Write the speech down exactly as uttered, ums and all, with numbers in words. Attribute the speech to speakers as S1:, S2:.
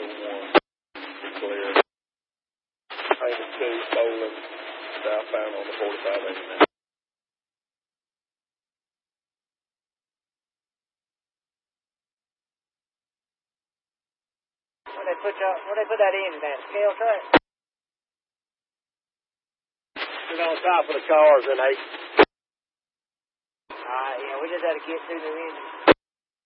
S1: one. Clear. Raymond two, Bowling, southbound on the forty-five eighty-nine.
S2: When they put y'all, when they put that in, that scale track?
S1: Sit on top of the cars and eight.
S2: Alright, yeah, we just had to get through the engine.